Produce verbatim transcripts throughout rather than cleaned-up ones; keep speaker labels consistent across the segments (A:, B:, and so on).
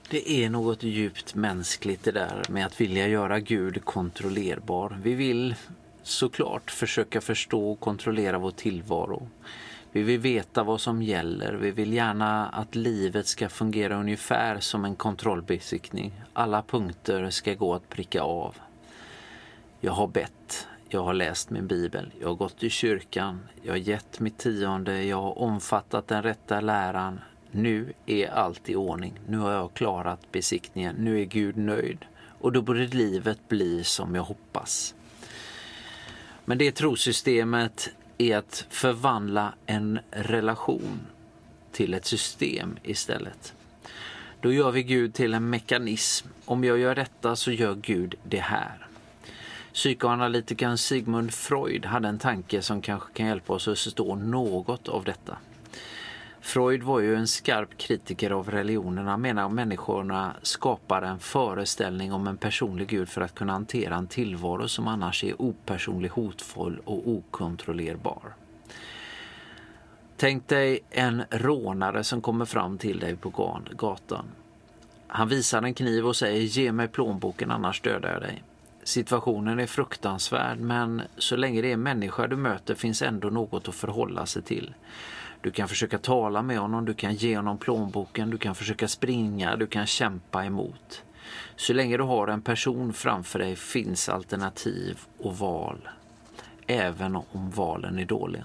A: Det är något djupt mänskligt det där med att vilja göra Gud kontrollerbar. Vi vill såklart försöka förstå och kontrollera vår tillvaro. Vi vill veta vad som gäller. Vi vill gärna att livet ska fungera ungefär som en kontrollbesiktning. Alla punkter ska gå att pricka av. Jag har bett. Jag har läst min bibel. Jag har gått i kyrkan. Jag har gett mitt tionde. Jag har omfattat den rätta läran. Nu är allt i ordning. Nu har jag klarat besiktningen. Nu är Gud nöjd. Och då borde livet bli som jag hoppas. Men det trosystemet är att förvandla en relation till ett system istället. Då gör vi Gud till en mekanism. Om jag gör detta så gör Gud det här. Psykoanalytikern Sigmund Freud hade en tanke som kanske kan hjälpa oss att förstå något av detta. Freud var ju en skarp kritiker av religionerna, menar att människorna skapar en föreställning om en personlig Gud för att kunna hantera en tillvaro som annars är opersonlig, hotfull och okontrollerbar. Tänk dig en rånare som kommer fram till dig på gatan. Han visar en kniv och säger: ge mig plånboken, annars dödar jag dig. Situationen är fruktansvärd, men så länge det är människa du möter finns ändå något att förhålla sig till. Du kan försöka tala med honom, du kan ge honom plånboken, du kan försöka springa, du kan kämpa emot. Så länge du har en person framför dig finns alternativ och val, även om valen är dåliga.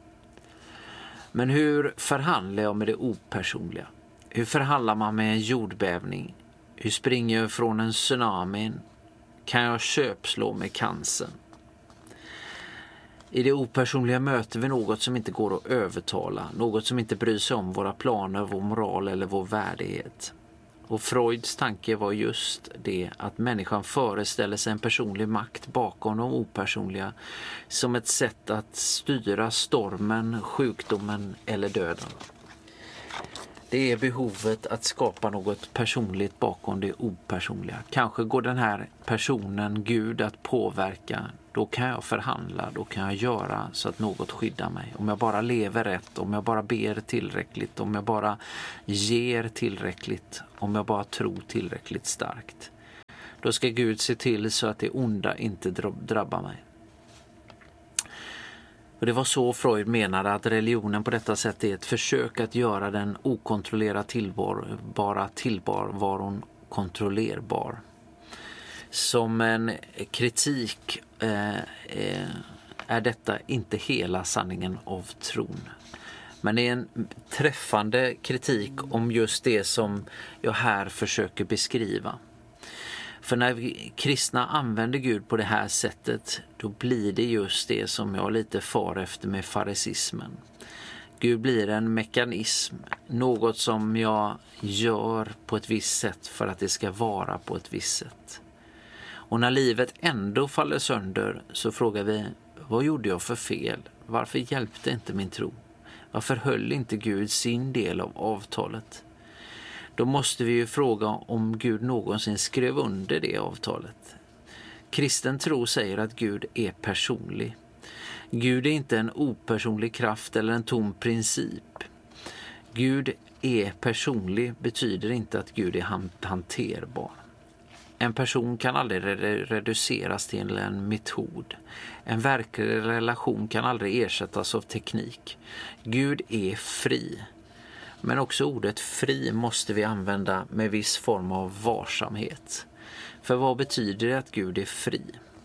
A: Men hur förhandlar jag med det opersonliga? Hur förhandlar man med en jordbävning? Hur springer jag från en tsunami? Kan jag köpslå med cancern? I det opersonliga möter vi något som inte går att övertala, något som inte bryr sig om våra planer, vår moral eller vår värdighet. Och Freuds tanke var just det, att människan föreställer sig en personlig makt bakom de opersonliga som ett sätt att styra stormen, sjukdomen eller döden. Det är behovet att skapa något personligt bakom det opersonliga. Kanske går den här personen, Gud, att påverka. Då kan jag förhandla, då kan jag göra så att något skyddar mig. Om jag bara lever rätt, om jag bara ber tillräckligt, om jag bara ger tillräckligt, om jag bara tror tillräckligt starkt. Då ska Gud se till så att det onda inte drabbar mig. Och det var så Freud menade att religionen på detta sätt är ett försök att göra den okontrollerade tillbara tillvaron kontrollerbar. Som en kritik eh, eh, är detta inte hela sanningen av tron. Men det är en träffande kritik om just det som jag här försöker beskriva. För när vi kristna använder Gud på det här sättet, då blir det just det som jag lite far efter med farisismen. Gud blir en mekanism, något som jag gör på ett visst sätt för att det ska vara på ett visst sätt. Och när livet ändå faller sönder så frågar vi: vad gjorde jag för fel? Varför hjälpte inte min tro? Varför höll inte Gud sin del av avtalet? Då måste vi ju fråga om Gud någonsin skrev under det avtalet. Kristen tro säger att Gud är personlig. Gud är inte en opersonlig kraft eller en tom princip. Gud är personlig betyder inte att Gud är hanterbar. En person kan aldrig reduceras till en metod. En verklig relation kan aldrig ersättas av teknik. Gud är fri. Men också ordet fri måste vi använda med viss form av varsamhet. För vad betyder det att Gud är fri?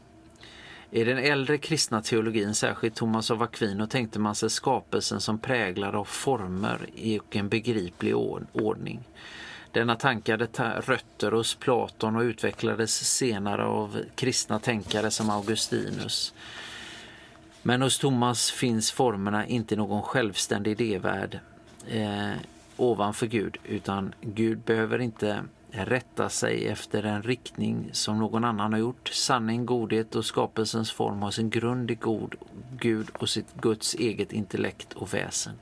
A: I den äldre kristna teologin, särskilt Thomas av Aquino, tänkte man sig skapelsen som präglad av former i en begriplig ordning. Denna tanke hade rötter hos Platon och utvecklades senare av kristna tänkare som Augustinus. Men hos Thomas finns formerna inte någon självständig idévärld eh, ovanför Gud, utan Gud behöver inte rätta sig efter en riktning som någon annan har gjort. Sanning, godhet och skapelsens form har sin grund i god Gud och sitt Guds eget intellekt och väsen.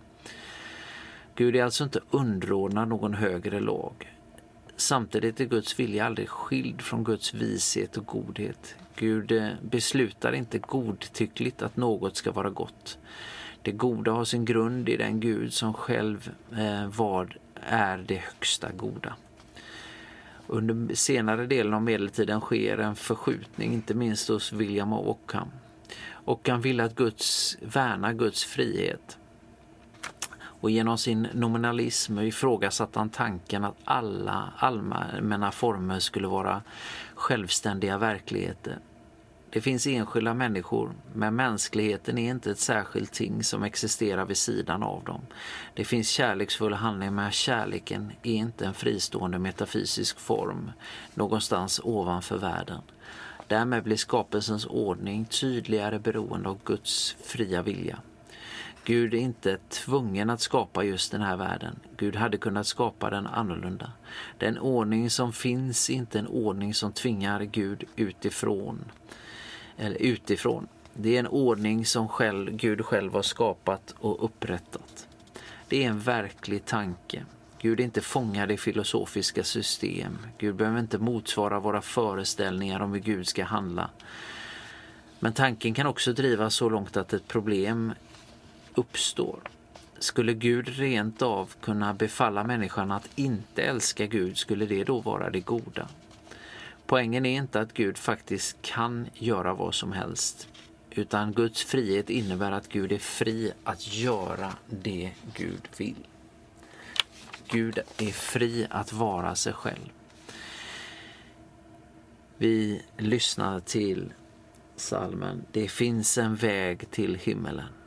A: Gud är alltså inte underordnad någon högre lag. Samtidigt är Guds vilja aldrig skild från Guds vishet och godhet. Gud beslutar inte godtyckligt att något ska vara gott. Det goda har sin grund i den Gud som själv eh, vad är det högsta goda. Under senare delen av medeltiden sker en förskjutning, inte minst hos William av Ockham. Ockham ville att Guds, värna Guds frihet. Och genom sin nominalism ifrågasatte han tanken att alla allmänna former skulle vara självständiga verkligheter. Det finns enskilda människor, men mänskligheten är inte ett särskilt ting som existerar vid sidan av dem. Det finns kärleksfulla handlingar, men kärleken är inte en fristående metafysisk form någonstans ovanför världen. Därmed blir skapelsens ordning tydligare beroende av Guds fria vilja. Gud är inte tvungen att skapa just den här världen. Gud hade kunnat skapa den annorlunda. Den ordning som finns är inte en ordning som tvingar Gud utifrån. Eller utifrån. Det är en ordning som själv, Gud själv har skapat och upprättat. Det är en verklig tanke. Gud är inte fångad i filosofiska system. Gud behöver inte motsvara våra föreställningar om hur Gud ska handla. Men tanken kan också drivas så långt att ett problem uppstår. Skulle Gud rent av kunna befalla människan att inte älska Gud, skulle det då vara det goda? Poängen är inte att Gud faktiskt kan göra vad som helst, utan Guds frihet innebär att Gud är fri att göra det Gud vill. Gud är fri att vara sig själv. Vi lyssnar till psalmen: Det finns en väg till himmelen.